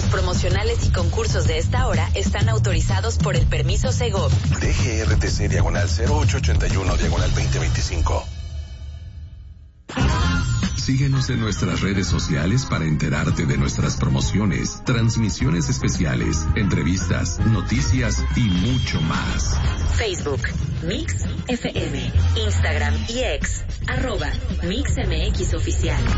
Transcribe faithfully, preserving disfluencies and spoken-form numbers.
promocionales y concursos de esta hora están autorizados por el permiso Segov. D G R T C diagonal cero ocho ochenta y uno diagonal veinte veinticinco. Síguenos en nuestras redes sociales para enterarte de nuestras promociones, transmisiones especiales, entrevistas, noticias y mucho más. Facebook, Mix F M, Instagram y X, arroba Mix M X Oficial.